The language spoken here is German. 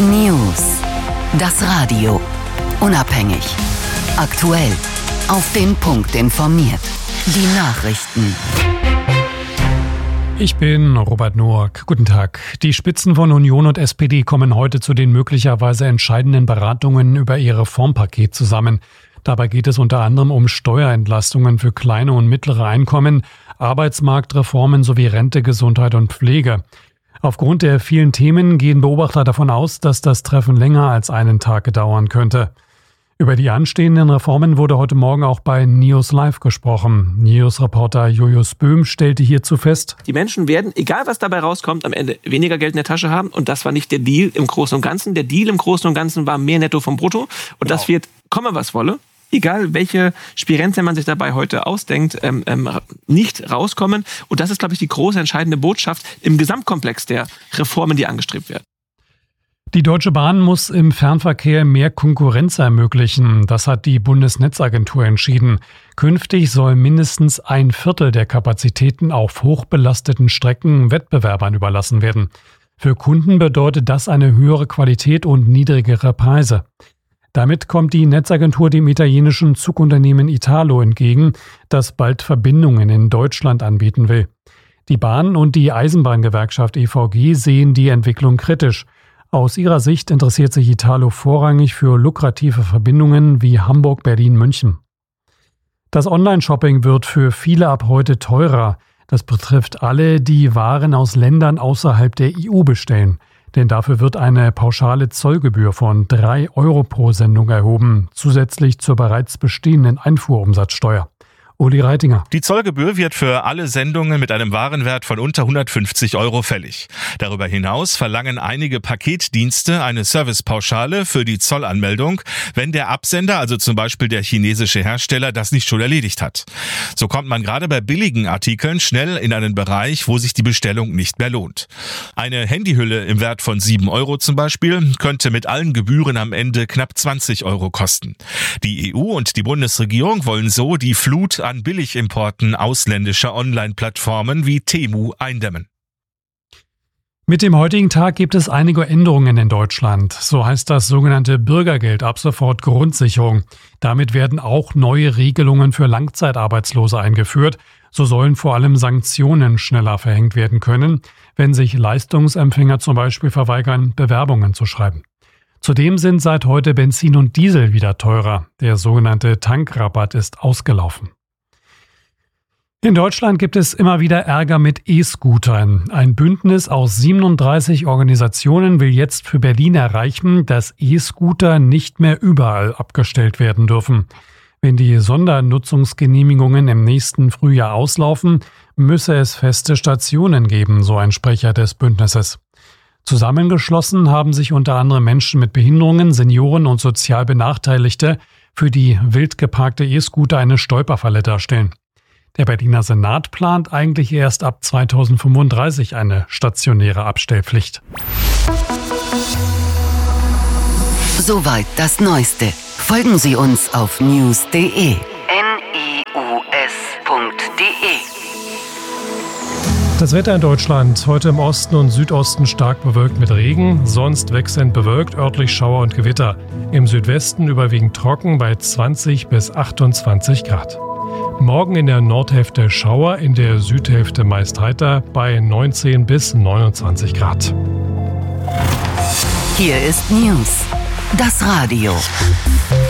News. Das Radio. Unabhängig. Aktuell. Auf den Punkt informiert. Die Nachrichten. Ich bin Robert Noack. Guten Tag. Die Spitzen von Union und SPD kommen heute zu den möglicherweise entscheidenden Beratungen über ihr Reformpaket zusammen. Dabei geht es unter anderem um Steuerentlastungen für kleine und mittlere Einkommen, Arbeitsmarktreformen sowie Rente, Gesundheit und Pflege. Aufgrund der vielen Themen gehen Beobachter davon aus, dass das Treffen länger als einen Tag dauern könnte. Über die anstehenden Reformen wurde heute Morgen auch bei News Live gesprochen. News-Reporter Julius Böhm stellte hierzu fest: Die Menschen werden, egal was dabei rauskommt, am Ende weniger Geld in der Tasche haben. Und das war nicht der Deal im Großen und Ganzen. Der Deal im Großen und Ganzen war mehr Netto vom Brutto. Und das wird, komme was wolle, egal welche Spirenzien man sich dabei heute ausdenkt, nicht rauskommen. Und das ist, glaube ich, die große entscheidende Botschaft im Gesamtkomplex der Reformen, die angestrebt werden. Die Deutsche Bahn muss im Fernverkehr mehr Konkurrenz ermöglichen. Das hat die Bundesnetzagentur entschieden. Künftig soll mindestens ein Viertel der Kapazitäten auf hochbelasteten Strecken Wettbewerbern überlassen werden. Für Kunden bedeutet das eine höhere Qualität und niedrigere Preise. Damit kommt die Netzagentur dem italienischen Zugunternehmen Italo entgegen, das bald Verbindungen in Deutschland anbieten will. Die Bahn und die Eisenbahngewerkschaft EVG sehen die Entwicklung kritisch. Aus ihrer Sicht interessiert sich Italo vorrangig für lukrative Verbindungen wie Hamburg, Berlin, München. Das Online-Shopping wird für viele ab heute teurer. Das betrifft alle, die Waren aus Ländern außerhalb der EU bestellen. Denn dafür wird eine pauschale Zollgebühr von 3 Euro pro Sendung erhoben, zusätzlich zur bereits bestehenden Einfuhrumsatzsteuer. Uli Reitinger. Die Zollgebühr wird für alle Sendungen mit einem Warenwert von unter 150 Euro fällig. Darüber hinaus verlangen einige Paketdienste eine Servicepauschale für die Zollanmeldung, wenn der Absender, also zum Beispiel der chinesische Hersteller, das nicht schon erledigt hat. So kommt man gerade bei billigen Artikeln schnell in einen Bereich, wo sich die Bestellung nicht mehr lohnt. Eine Handyhülle im Wert von 7 Euro zum Beispiel könnte mit allen Gebühren am Ende knapp 20 Euro kosten. Die EU und die Bundesregierung wollen so die Flut an Billigimporten ausländischer Online-Plattformen wie Temu eindämmen. Mit dem heutigen Tag gibt es einige Änderungen in Deutschland. So heißt das sogenannte Bürgergeld ab sofort Grundsicherung. Damit werden auch neue Regelungen für Langzeitarbeitslose eingeführt. So sollen vor allem Sanktionen schneller verhängt werden können, wenn sich Leistungsempfänger zum Beispiel verweigern, Bewerbungen zu schreiben. Zudem sind seit heute Benzin und Diesel wieder teurer. Der sogenannte Tankrabatt ist ausgelaufen. In Deutschland gibt es immer wieder Ärger mit E-Scootern. Ein Bündnis aus 37 Organisationen will jetzt für Berlin erreichen, dass E-Scooter nicht mehr überall abgestellt werden dürfen. Wenn die Sondernutzungsgenehmigungen im nächsten Frühjahr auslaufen, müsse es feste Stationen geben, so ein Sprecher des Bündnisses. Zusammengeschlossen haben sich unter anderem Menschen mit Behinderungen, Senioren und sozial Benachteiligte, für die wild geparkte E-Scooter eine Stolperfalle darstellen. Der Berliner Senat plant eigentlich erst ab 2035 eine stationäre Abstellpflicht. Soweit das Neueste. Folgen Sie uns auf news.de. news.de. Das Wetter in Deutschland. Heute im Osten und Südosten stark bewölkt mit Regen, sonst wechselnd bewölkt, örtlich Schauer und Gewitter. Im Südwesten überwiegend trocken bei 20 bis 28 Grad. Morgen in der Nordhälfte Schauer, in der Südhälfte meist heiter bei 19 bis 29 Grad. Hier ist News. Das Radio.